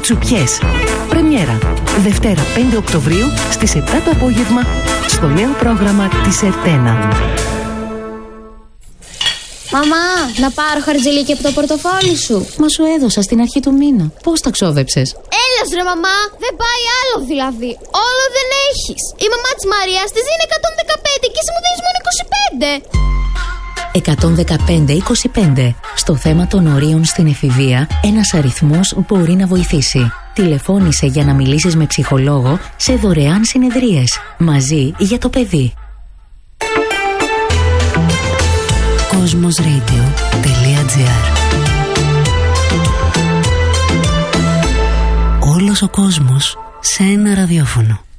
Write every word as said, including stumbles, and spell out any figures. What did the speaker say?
Κουτσουπιές. Πρεμιέρα Δευτέρα πέντε Οκτωβρίου στις επτά το απόγευμα στο νέο πρόγραμμα της Ερτένα. Μαμά, να πάρω χαρτζηλίκι από το πορτοφόλι σου. Μα σου έδωσα στην αρχή του μήνα. Πώς τα ξόδεψες? Έλας ρε μαμά, δεν πάει άλλο δηλαδή. Όλο δεν έχεις. Η μαμά της Μαρίας της δίνει εκατόν δεκαπέντε και εσύ μου δίνεις μόνο είκοσι πέντε. εκατόν δεκαπέντε είκοσι πέντε. Στο θέμα των ορίων στην εφηβεία, ένας αριθμός μπορεί να βοηθήσει. Τηλεφώνησε για να μιλήσεις με ψυχολόγο σε δωρεάν συνεδρίες. Μαζί για το παιδί. Κοσμοσradio τελεία τζι άρ. Όλος ο κόσμος σε ένα ραδιόφωνο.